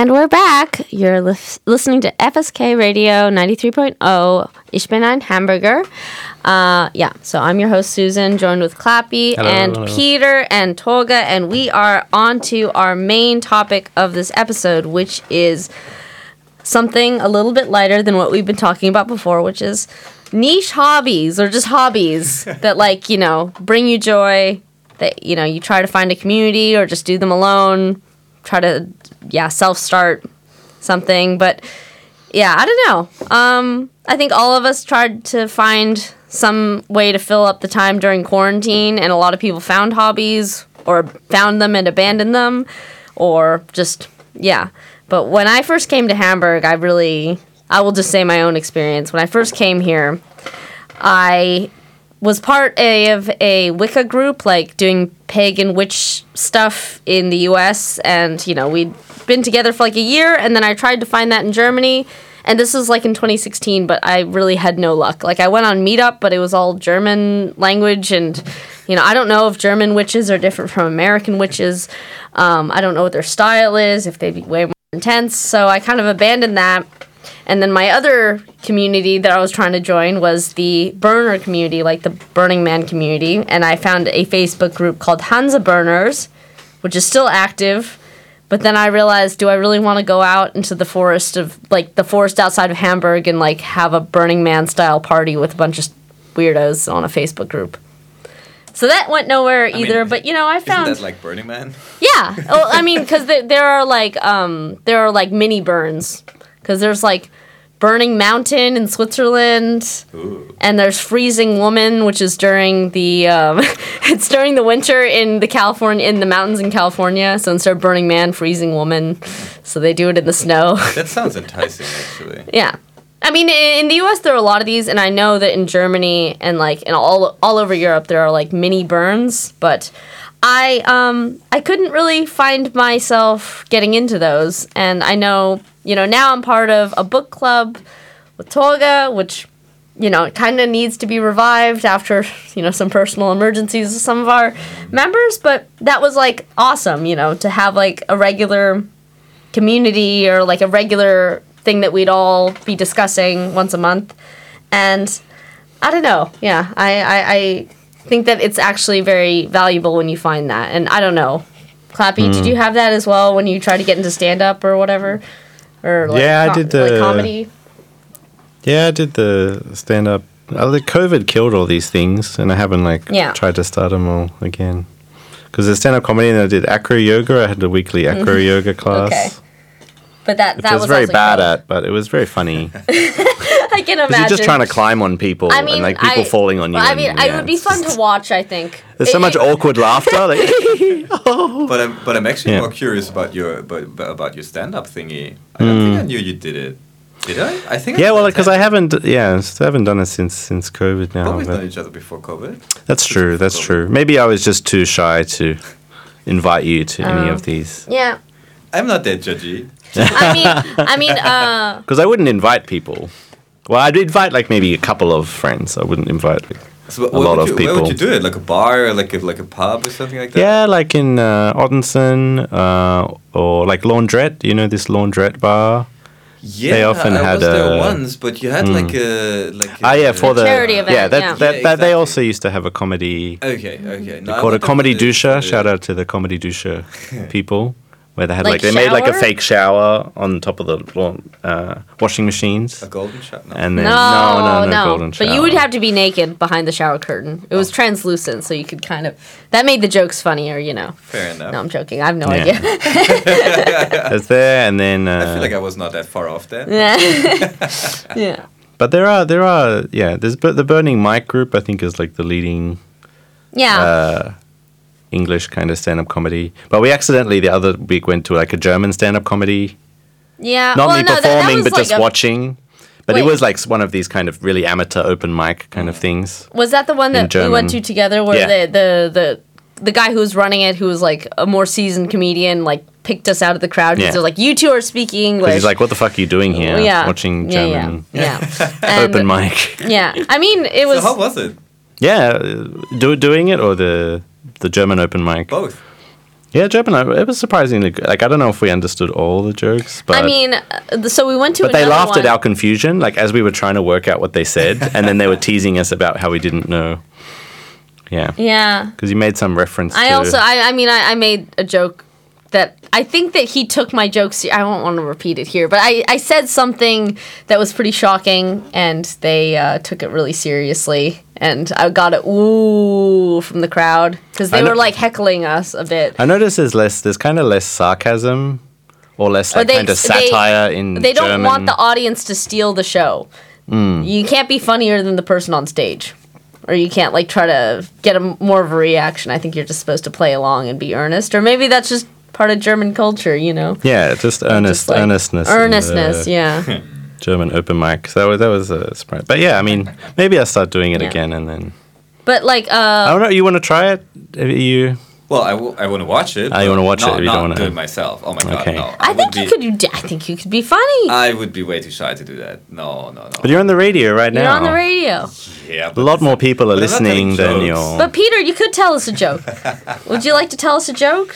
And we're back. You're listening to FSK Radio 93.0. Ich bin ein Hamburger. So I'm your host, Susan, joined with Clappy and Peter and Tolga, and we are on to our main topic of this episode, which is something a little bit lighter than what we've been talking about before, which is niche hobbies, or just hobbies that, like, you know, bring you joy, that, you know, you try to find a community or just do them alone, try to, self-start something. But, I don't know. I think all of us tried to find some way to fill up the time during quarantine, and a lot of people found hobbies, or found them and abandoned them, or just, But when I first came to Hamburg, I will just say my own experience. When I first came here, I was part of a Wicca group, like doing pagan witch stuff in the US, and, you know, we'd been together for like a year, and then I tried to find that in Germany, and this was like in 2016, but I really had no luck. Like, I went on Meetup, but it was all German language, and, you know, I don't know if German witches are different from American witches. I don't know what their style is, if they'd be way more intense, so I kind of abandoned that. And then my other community that I was trying to join was the burner community, like the Burning Man community, and I found a Facebook group called Hansa Burners, which is still active. But then I realized, do I really want to go out into the forest outside of Hamburg and, like, have a Burning Man style party with a bunch of weirdos on a Facebook group? So that went nowhere either. But, you know, I found... Isn't that like Burning Man? Yeah. Well, I mean, because there are mini burns. Because there's, like, Burning Mountain in Switzerland. Ooh. And there's Freezing Woman, which is during the it's during the winter in the mountains in California. So instead of Burning Man, Freezing Woman. So they do it in the snow. That sounds enticing, actually. Yeah. I mean, in the U.S. there are a lot of these, and I know that in Germany and, like, in all over Europe there are, like, mini burns, but I couldn't really find myself getting into those. And I know, you know, now I'm part of a book club with Tolga, which, you know, kind of needs to be revived after, you know, some personal emergencies with some of our members. But that was, like, awesome, you know, to have, like, a regular community, or, like, a regular thing that we'd all be discussing once a month. And I don't know. Yeah, I think that it's actually very valuable when you find that. And I don't know. Clappy, did you have that as well when you tried to get into stand-up or whatever? Or, like, I did the... like, comedy? Yeah, I did the stand-up. The COVID killed all these things, and I haven't, tried to start them all again. Because the stand-up comedy, and I did acro yoga. I had a weekly acro yoga class. Okay. But that was very bad at, but it was very funny. I can imagine. You're just trying to climb on people, and, like, people falling on you. I mean, it would be fun to watch, I think. There's so much awkward laughter. Like, But I'm actually more curious about your stand-up thingy. I don't think I knew you did it. Did I? I think. Yeah, well, because I haven't done it since COVID now. But we've known each other before COVID. That's true. That's true. Maybe I was just too shy to invite you to any of these. Yeah. I'm not that judgy. I mean, because I wouldn't invite people. Well, I'd invite, like, maybe a couple of friends. I wouldn't invite, like, a lot of people. Where would you do it? Like a bar, or like a pub, or something like that? Yeah, like in Ottensen, or like Laundrette. You know this Laundrette bar? Yeah, they often I had was there once, but you had like a for the charity event. Yeah, exactly. They also used to have a comedy. Okay. They called it Comedy Dusche. Shout out to the Comedy Dusche people. Where they had they made like a fake shower on top of the washing machines. A golden shower? No. And then no golden shower. But you would have to be naked behind the shower curtain. It was translucent, so you could kind of... That made the jokes funnier, you know. Fair enough. No, I'm joking. I have no idea. It's there, and then... I feel like I was not that far off there. Yeah. But there are there's the Burning Mic group, I think, is like the leading... Yeah. English kind of stand-up comedy. But we accidentally the other week went to like a German stand-up comedy. Yeah. Not me performing, but like just watching. But it was like one of these kind of really amateur open mic kind of things. Was that the one that we went to together where the guy who was running it, who was like a more seasoned comedian, like picked us out of the crowd because they're like, you two are speaking English. He's like, what the fuck are you doing here? Watching German open mic. Yeah. I mean, it was... So how was it? Yeah. Doing it or the German open mic? Both. Yeah, German. It was surprisingly good. Like, I don't know if we understood all the jokes, but... I mean, so we went to But they laughed at our confusion, like, as we were trying to work out what they said, and then they were teasing us about how we didn't know. Yeah. Yeah. Because you made some reference I made a joke that I think that he took my jokes. I won't want to repeat it here, but I said something that was pretty shocking, and they took it really seriously. And I got an ooh from the crowd because they were like heckling us a bit. I noticed there's kind of less sarcasm or less like kind of satire in German. They don't want the audience to steal the show. You can't be funnier than the person on stage. Or you can't like try to get more of a reaction. I think you're just supposed to play along and be earnest. Or maybe that's just part of German culture, you know? Yeah, just earnestness. Earnestness, yeah. German open mic. So that was a surprise. But yeah, I mean, maybe I'll start doing it again and then... But like... I don't know, you want to try it? Well, I want to watch it. You want to watch it? You don't want to do it myself. Oh my god, no. I think you could be funny. I would be way too shy to do that. No. But you're on the radio right now. You're on the radio. Yeah. A lot more people are listening than you're... But Peter, you could tell us a joke. Would you like to tell us a joke?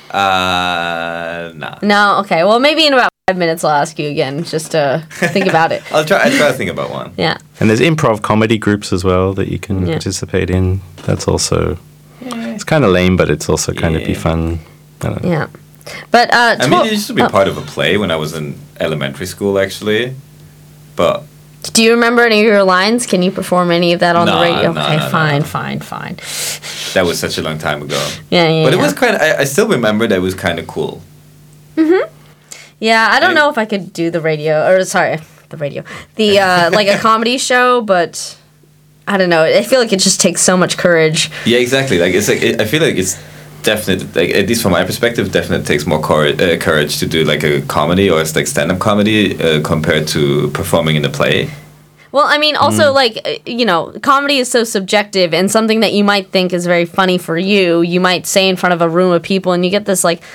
Nah. No? Okay. Well, maybe in about 5 minutes I'll ask you again, just to think about it. I'll try to think about one. Yeah. And there's improv comedy groups as well that you can participate in. That's also... It's kind of lame, but it's also kind of be fun. I don't know. Yeah. But, I mean, it used to be part of a play when I was in elementary school, actually. But... Do you remember any of your lines? Can you perform any of that on the radio? No, okay, no. Fine. That was such a long time ago. Yeah. But it was kind of... I still remember that it was kind of cool. Mm-hmm. Yeah, I don't know if I could do the radio... Or, sorry, the radio. The, like a comedy show, but... I don't know. I feel like it just takes so much courage. Yeah, exactly. Like I feel like it's definitely, like, at least from my perspective, definitely takes more courage to do like a comedy or it's like stand-up comedy compared to performing in a play. Well, I mean, also, like, you know, comedy is so subjective, and something that you might think is very funny for you might say in front of a room of people, and you get this, like,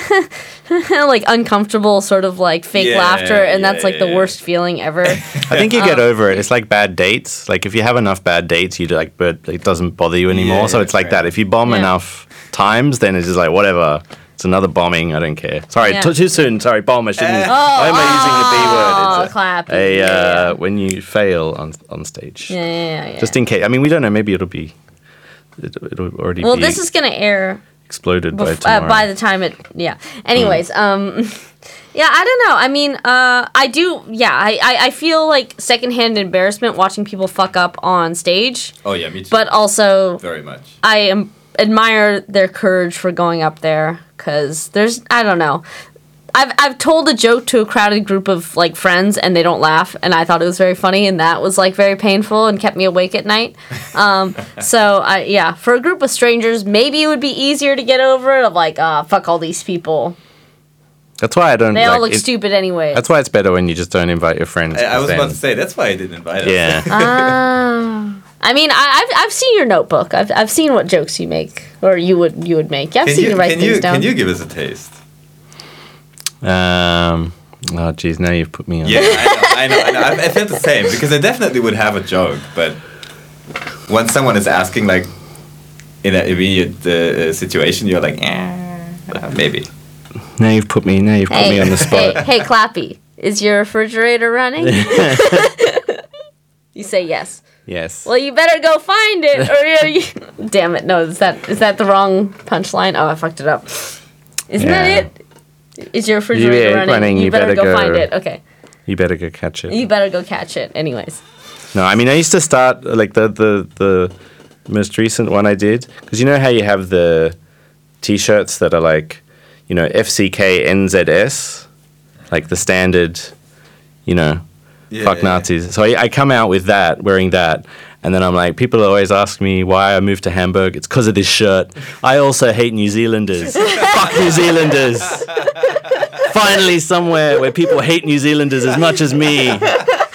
like, uncomfortable sort of, like, fake laughter, and that's, like, the worst feeling ever. I think you get over it. It's like bad dates. Like, if you have enough bad dates, but it doesn't bother you anymore. So it's like that. If you bomb enough times, then it's just like, whatever. It's another bombing. I don't care. Sorry, too soon. Sorry, bomb. I shouldn't. Why am I using the B word? It's clap. When you fail on stage. Yeah. Just in case. I mean, we don't know. Maybe it'll already. Well, this is gonna air. Exploded by tomorrow. By the time it. Yeah. Anyways, yeah, I don't know. I mean, I do. Yeah, I feel like secondhand embarrassment watching people fuck up on stage. Oh yeah, me too. But also very much. I admire their courage for going up there. Because I don't know. I've told a joke to a crowded group of, like, friends, and they don't laugh, and I thought it was very funny, and that was, like, very painful and kept me awake at night. So, for a group of strangers, maybe it would be easier to get over it, of, like, fuck all these people. That's why I don't... They all look stupid anyway. That's why it's better when you just don't invite your friends. I was about to say, that's why I didn't invite them. Yeah. I mean, I've seen your notebook. I've seen what jokes you make, or you would make. I've seen you write things down. Can you give us a taste? Oh, geez, now you've put me on. Yeah, I know. I felt the same, because I definitely would have a joke, but when someone is asking, like, in an immediate situation, you're like, maybe. Now you've put me on the spot. Hey, Clappy, is your refrigerator running? You say yes. Yes. Well, you better go find it, or damn it! No, is that the wrong punchline? Oh, I fucked it up. Isn't that it? Is your refrigerator running? You better go find it. Okay. You better go catch it. You better go catch it. Anyways. No, I mean, I used to start like the most recent one I did, because you know how you have the T-shirts that are like, you know, FCK NZS, like the standard, you know. Fuck Nazis. So I come out with that, wearing that, and then I'm like, people always ask me why I moved to Hamburg. It's because of this shirt. I also hate New Zealanders. Fuck New Zealanders. Finally somewhere where people hate New Zealanders as much as me. But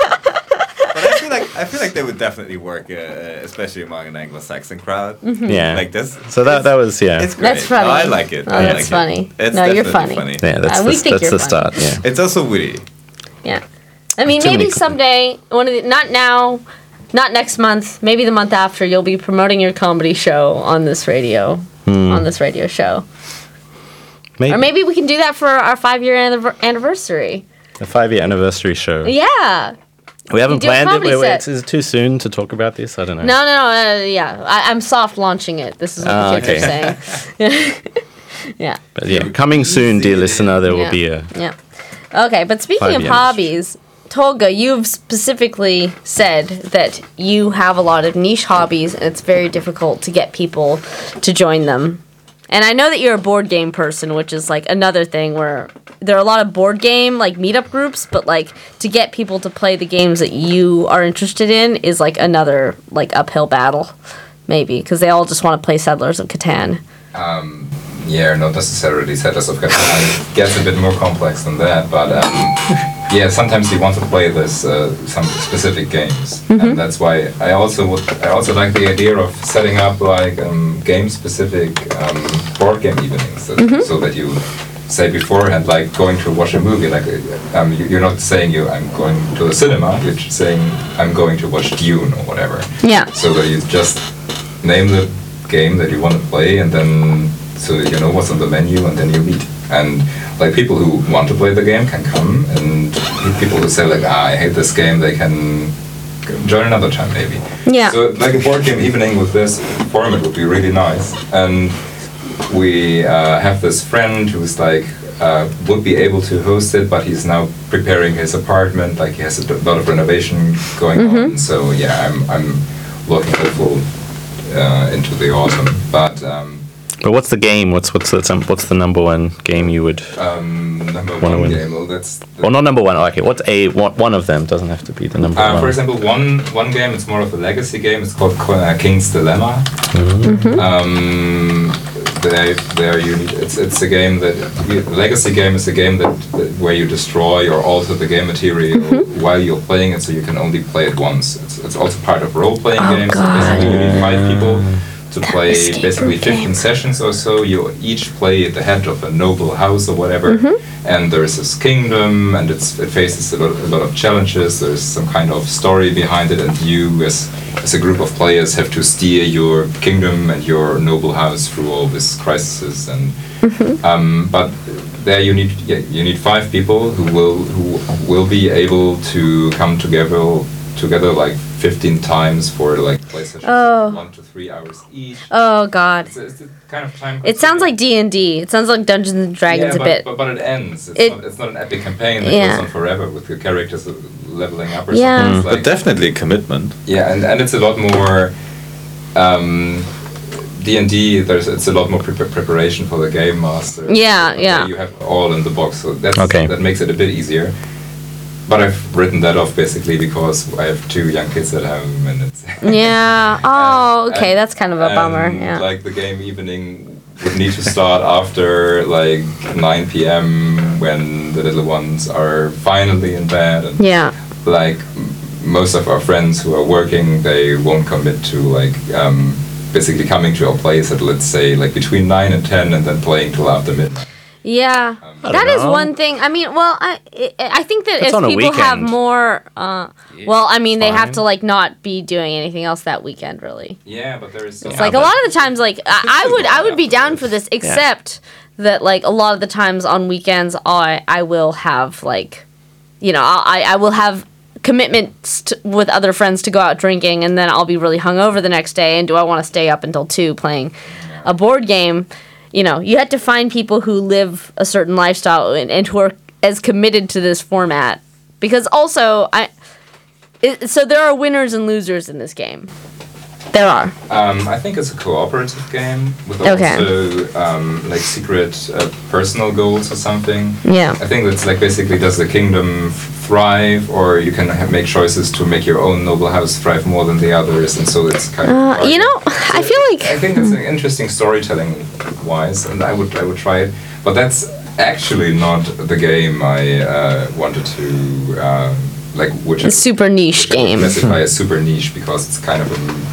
I feel like they would definitely work, especially among an Anglo-Saxon crowd. Mm-hmm. Yeah. Like this. So that was, It's great. That's funny. No, I like it. Oh, that's funny. You're funny. Yeah, that's the start. Yeah. It's also witty. Yeah. I mean, maybe someday, not now, not next month, maybe the month after, you'll be promoting your comedy show on this radio, on this radio show. Maybe. Or maybe we can do that for our 5-year anniversary. A 5-year anniversary show. Yeah. We haven't planned it. Wait, is it too soon to talk about this? I don't know. No. Yeah, I'm soft launching it. This is what the kids are saying. Yeah. But yeah, coming soon, dear listener, there will be a... Yeah. Okay, but speaking of hobbies, Tolga, you've specifically said that you have a lot of niche hobbies and it's very difficult to get people to join them. And I know that you're a board game person, which is like another thing where there are a lot of board game like meetup groups, but like to get people to play the games that you are interested in is like another like uphill battle, maybe, because they all just want to play Settlers of Catan. Yeah, not necessarily Settlers of Catan. It gets a bit more complex than that, but yeah, sometimes you want to play this some specific games, and that's why I also like the idea of setting up like game-specific board game evenings, so that you say beforehand, like going to watch a movie, like you're not saying I'm going to the cinema, you're just saying I'm going to watch Dune or whatever. Yeah. So that you just name the game that you want to play, and then so that you know what's on the menu, and then you meet. And like people who want to play the game can come, and people who say like, I hate this game, they can join another time maybe. Yeah. So like a board game evening with this format would be really nice. And we have this friend who's like would be able to host it, but he's now preparing his apartment. Like he has a lot of renovation going on. So yeah, I'm looking hopeful into the autumn. But what's the game? What's the number one game you would number one game? Well, not number one. Okay, what's one of them? Doesn't have to be the number one. For example, one game. It's more of a legacy game. It's called King's Dilemma. There you need. It's a game that legacy game is a game that where you destroy or alter the game material while you're playing it, so you can only play it once. It's also part of role-playing games. So basically, you need 5 people to play basically 15 sessions or so. You each play the head of a noble house or whatever, and there's this kingdom, and it faces a lot of challenges. There's some kind of story behind it, and you as a group of players have to steer your kingdom and your noble house through all these crises. And but there you need 5 people who will be able to come together like 15 times for like play sessions, 1 to 3 hours each. Oh God! It's kind of time. It sounds like D&D. It sounds like Dungeons and Dragons a bit. But it ends. It's not an epic campaign that goes on forever with your characters leveling up or something. But definitely commitment. Yeah, and it's a lot more. D&D, it's a lot more preparation for the game master. Yeah. You have all in the box, so that makes it a bit easier. But I've written that off basically because I have 2 young kids at home, and it's okay, that's kind of a bummer. Yeah, like the game evening would need to start after like 9 p.m. when the little ones are finally in bed. And like most of our friends who are working, they won't commit to like basically coming to our place at, let's say, like between 9 and 10, and then playing till after midnight. Yeah, that is one thing. I mean, well, I think that if people have more, they have to like not be doing anything else that weekend, really. Yeah, but there is. It's like a lot of the times, like I would be down for this, except that like a lot of the times on weekends, I will have like, I will have commitments with other friends to go out drinking, and then I'll be really hungover the next day. And do I want to stay up until 2 playing a board game? You had to find people who live a certain lifestyle and who are as committed to this format. Because also, so there are winners and losers in this game. There are. I think it's a cooperative game with also like secret personal goals or something. Yeah. I think that's like basically, does the kingdom thrive, or you can make choices to make your own noble house thrive more than the others, and so it's kind of. I feel like I think it's interesting storytelling wise, and I would try it, but that's actually not the game I wanted to which is a super niche game. Classify as super niche because it's kind of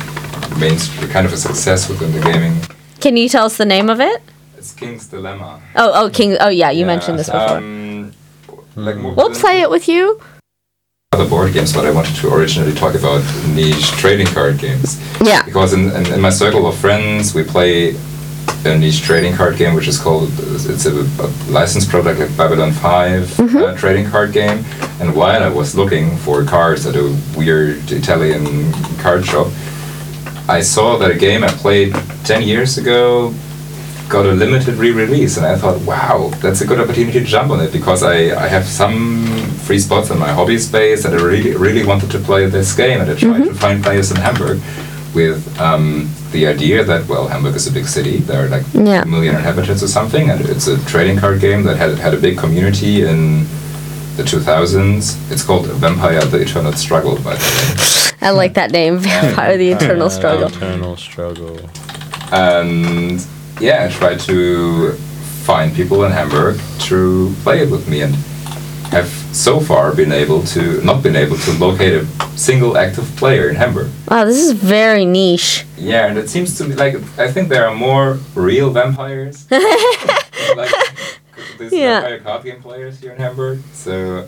a success within the gaming. Can you tell us the name of it? It's King's Dilemma. You mentioned this before. We'll play it with you. Other board games, but I wanted to originally talk about niche trading card games. Yeah. Because in my circle of friends, we play a niche trading card game, which is called, it's a licensed product like Babylon 5 trading card game. And while I was looking for cards at a weird Italian card shop, I saw that a game I played 10 years ago got a limited re-release, and I thought, wow, that's a good opportunity to jump on it, because I have some free spots in my hobby space, and I really wanted to play this game, and I tried to find players in Hamburg with the idea that, well, Hamburg is a big city, there are like 2 million inhabitants or something, and it's a trading card game that had a big community in the 2000s. It's called Vampire: The Eternal Struggle, by the way. I like that name, Vampire: The Eternal Struggle. Eternal Struggle. And yeah, I tried to find people in Hamburg to play it with me, and have so far not been able to locate a single active player in Hamburg. Wow, this is very niche. Yeah, and it seems to me like, I think there are more real vampires, like these vampire card game players here in Hamburg. So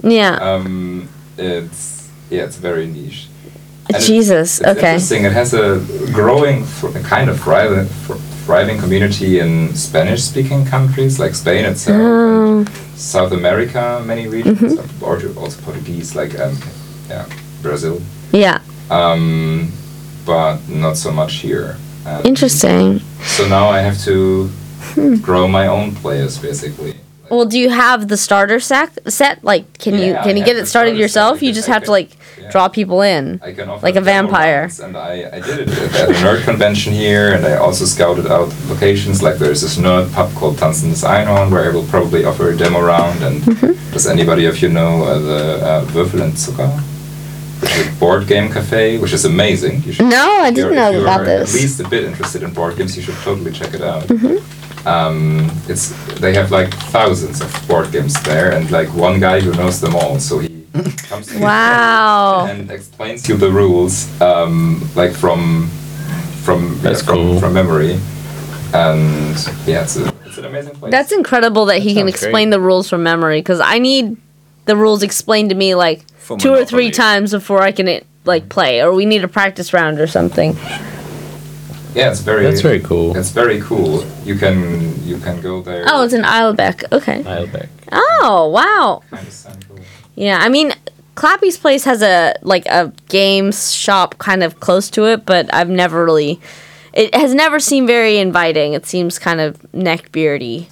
it's very niche. And Jesus, it's interesting. It has a growing, kind of thriving community in Spanish-speaking countries like Spain itself, and South America, many regions, or also Portuguese, like Brazil. Yeah. But not so much here. Interesting. So now I have to grow my own players, basically. Well, do you have the starter set? Like, can you get it started yourself? You just have to draw people in, I can offer like a vampire. And I did it at a nerd convention here, and I also scouted out locations. Like, there's this nerd pub called Tanzen des Einhorn, where I will probably offer a demo round. And does anybody of you know the Würfel und Zucker, which is a board game cafe, which is amazing? You should, no, I didn't know about this. If you're at least a bit interested in board games, you should totally check it out. They have like thousands of board games there, and like one guy who knows them all, so he comes to you and explains you the rules, like from memory, and it's an amazing place. That's incredible that he can explain the rules from memory, because I need the rules explained to me like for 2 or 3 times before I can play, or we need a practice round or something. Yeah, that's very cool. It's very cool. You can go there. Oh, it's in Eilbeck. Okay. Eilbeck. Oh, wow. Kind of central. Yeah, I mean, Clappy's place has a games shop kind of close to it, but I've never really. It has never seemed very inviting. It seems kind of neckbeardy.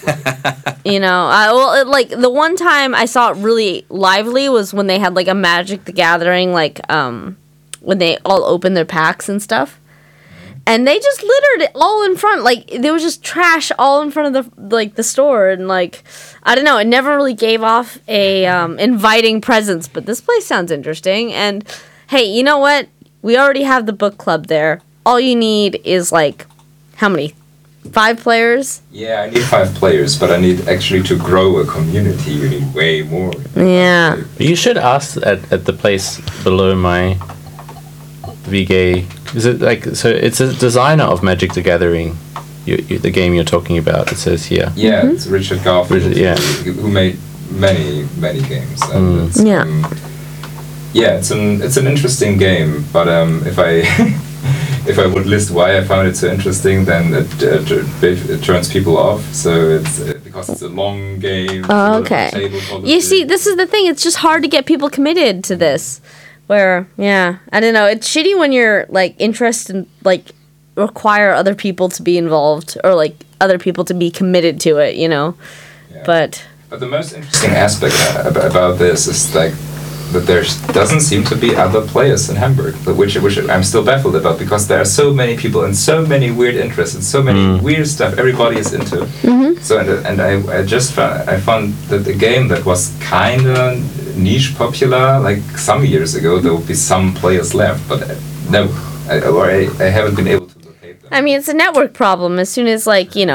The one time I saw it really lively was when they had like a Magic the Gathering, when they all opened their packs and stuff. And they just littered it all in front. Like, there was just trash all in front of the store. And, I don't know. It never really gave off a inviting presence. But this place sounds interesting. And, hey, you know what? We already have the book club there. All you need is, how many? 5 players? Yeah, I need 5 players. But I need actually to grow a community. You need way more. Yeah. You should ask at the place below my VGay. Is it so it's a designer of Magic the Gathering, the game you're talking about, it says here. Yeah, it's Richard Garfield, who made many games. And it's an interesting game, but if I would list why I found it so interesting, then it turns people off. So it's because it's a long game. Oh, okay. You see, this is the thing. It's just hard to get people committed to this. Where, I don't know. It's shitty when you're, interested in, require other people to be involved or, other people to be committed to it, Yeah. But the most interesting aspect about this is, that there doesn't seem to be other players in Hamburg, which I'm still baffled about, because there are so many people and so many weird interests and so many weird stuff everybody is into. So, and I found that the game that was kind of niche popular some years ago, there would be some players left, but no, I haven't been able to locate them. I mean, it's a network problem. As soon as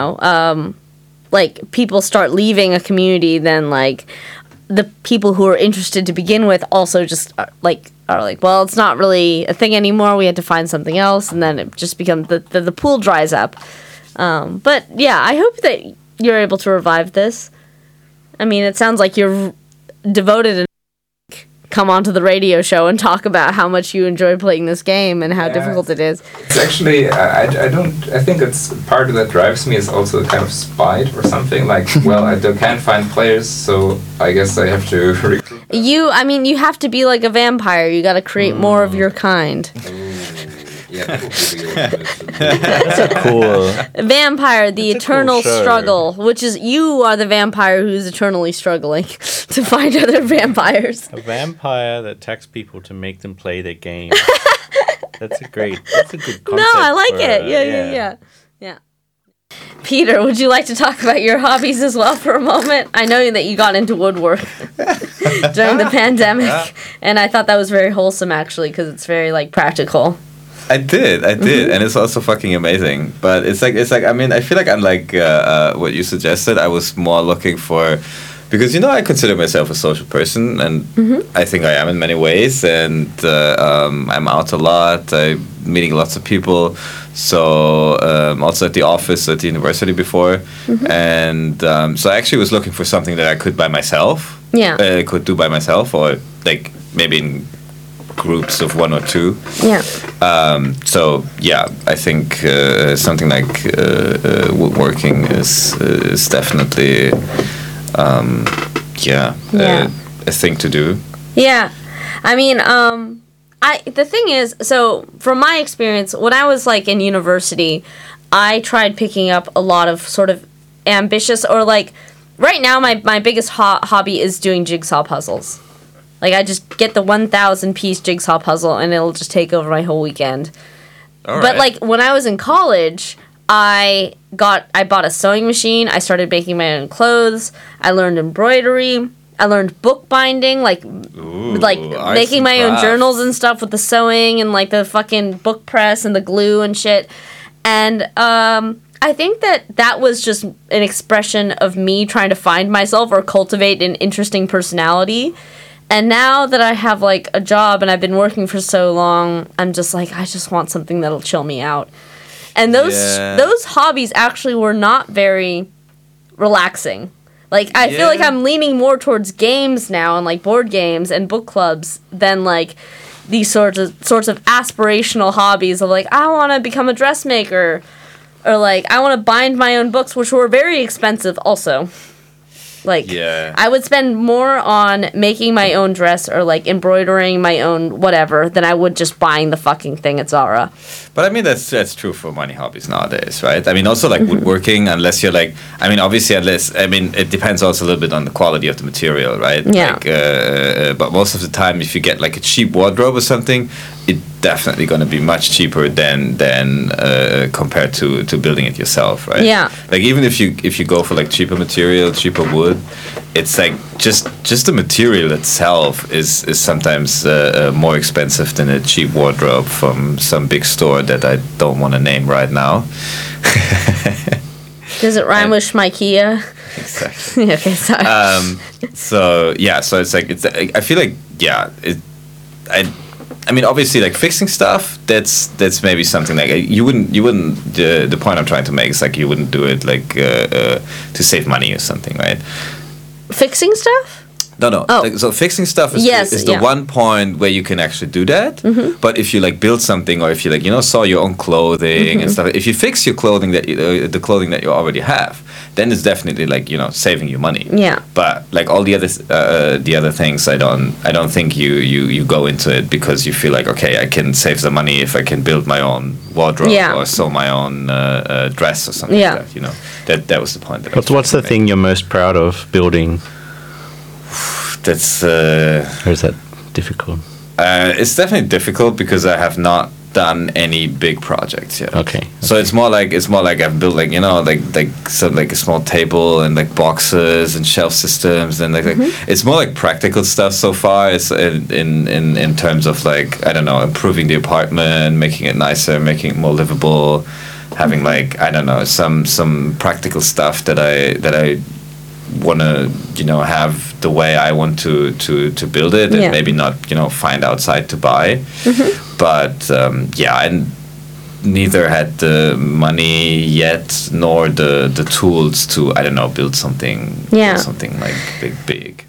people start leaving a community, then the people who are interested to begin with also just are well, it's not really a thing anymore. We had to find something else, and then it just becomes the pool dries up. But yeah, I hope that you're able to revive this. I mean, it sounds like you're devoted and come onto the radio show and talk about how much you enjoy playing this game and how difficult it is. It's actually, I think it's part of that drives me is also a kind of spite or something. Like, well, I can't find players, so I guess I have to recruit. You have to be like a vampire. You got to create more of your kind. Yeah, that's a cool vampire, the eternal struggle, which is you are the vampire who's eternally struggling to find other vampires. A vampire that attacks people to make them play their game. That's a good concept. No, I like it. Yeah. Peter, would you like to talk about your hobbies as well for a moment? I know that you got into woodwork during the pandemic, and I thought that was very wholesome actually because it's very like practical. I did, and it's also fucking amazing. But it's like I mean, I feel like unlike what you suggested, I was more looking for, because I consider myself a social person, and I think I am in many ways, and I'm out a lot. I'm meeting lots of people. So also at the office at the university before, and so I actually was looking for something that I could by myself. Yeah, could do by myself, or like maybe in groups of one or two. Yeah. So yeah, I think something like woodworking is definitely a thing to do. Yeah, I mean, the thing is, so from my experience, when I was like in university, I tried picking up a lot of sort of ambitious, or like right now my biggest hobby is doing jigsaw puzzles. Like, I just get the 1,000-piece jigsaw puzzle, and it'll just take over my whole weekend. But, like, when I was in college, I bought a sewing machine. I started making my own clothes. I learned embroidery. I learned bookbinding, like making my own journals and stuff with the sewing and, like, the fucking book press and the glue and shit. And I think that was just an expression of me trying to find myself or cultivate an interesting personality. And now that I have, like, a job and I've been working for so long, I'm just like, I just want something that'll chill me out. And those hobbies actually were not very relaxing. Like, I feel like I'm leaning more towards games now and, like, board games and book clubs than, like, these sorts of aspirational hobbies of, like, I want to become a dressmaker, or, like, I want to bind my own books, which were very expensive also. Like, I would spend more on making my own dress or, like, embroidering my own whatever than I would just buying the fucking thing at Zara. But, I mean, that's true for many hobbies nowadays, right? I mean, also, like, woodworking, unless you're, like... I mean, obviously, it depends also a little bit on the quality of the material, right? Yeah. Like, but most of the time, if you get, like, a cheap wardrobe or something, it's definitely going to be much cheaper than compared to building it yourself, right? Yeah. Like, even if you go for, like, cheaper material, cheaper wood, it's like just the material itself is sometimes more expensive than a cheap wardrobe from some big store that I don't want to name right now. Does it rhyme with Schmikea? Exactly. Okay, sorry. So it's like I feel like I mean, obviously, like, fixing stuff, that's maybe something like you wouldn't the point I'm trying to make is like you wouldn't do it like to save money or something, right? Fixing stuff? No. Oh. Like, so fixing stuff is the one point where you can actually do that. Mm-hmm. But if you like build something, or if you like sew your own clothing and stuff, if you fix your clothing the clothing that you already have, then it's definitely like saving you money. Yeah. But like all the other things, I don't think you go into it because you feel like, okay, I can save the money if I can build my own wardrobe or sew my own dress or something like that. That was the point. What's the thing you're most proud of building? That's or is that difficult? It's definitely difficult because I have not done any big projects yet. Okay. So it's more like I've built like a small table and like boxes and shelf systems and like it's more like practical stuff so far. It's in terms of like, I don't know, improving the apartment, making it nicer, making it more livable, having like, I don't know, some practical stuff that I want to have the way I want to build it and maybe not find outside to buy. But I neither had the money yet nor the tools to, I don't know, build something like big.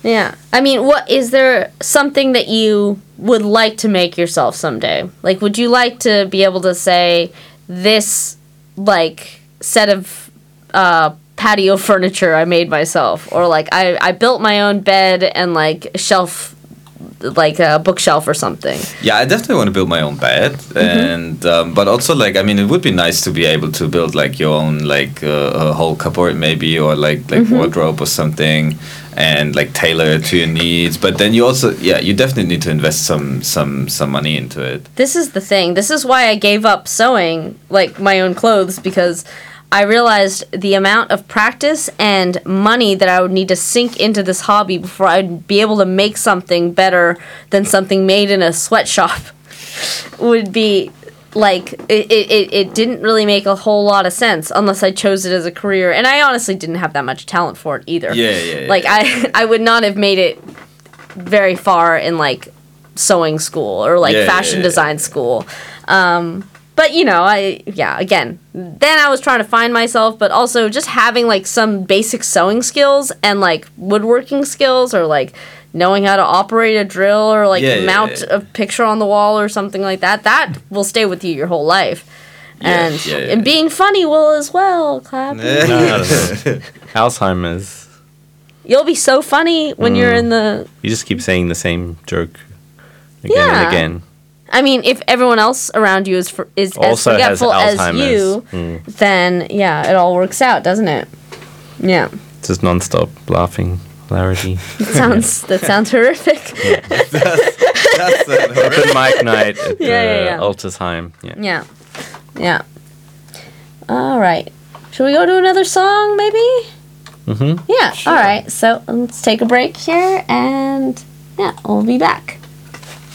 Yeah. I mean, what is there something that you would like to make yourself someday? Like, would you like to be able to say this, like, set of patio furniture I made myself, or like I built my own bed and like shelf, like a bookshelf or something? Yeah, I definitely want to build my own bed, and but also like, I mean, it would be nice to be able to build like your own like a whole cupboard maybe, or like wardrobe or something, and like tailor it to your needs. But then you also, you definitely need to invest some money into it. This is the thing. This is why I gave up sewing like my own clothes, because I realized the amount of practice and money that I would need to sink into this hobby before I'd be able to make something better than something made in a sweatshop would be like, it didn't really make a whole lot of sense unless I chose it as a career. And I honestly didn't have that much talent for it either. Like, I would not have made it very far in like sewing school or like fashion design school. But, you know, again, then I was trying to find myself, but also just having, like, some basic sewing skills and, like, woodworking skills, or, like, knowing how to operate a drill, or, like, mount a picture on the wall or something like that. That will stay with you your whole life. And being funny will as well, Clap. Alzheimer's. You'll be so funny when you're in the... You just keep saying the same joke again and again. I mean, if everyone else around you is as forgetful as you, then, it all works out, doesn't it? Yeah. Just non-stop laughing hilarity. That sounds horrific. That's Open mic night at Altersheim. Yeah. All right. Should we go to another song, maybe? Mm-hmm. Yeah, sure. All right. So let's take a break here, and we'll be back.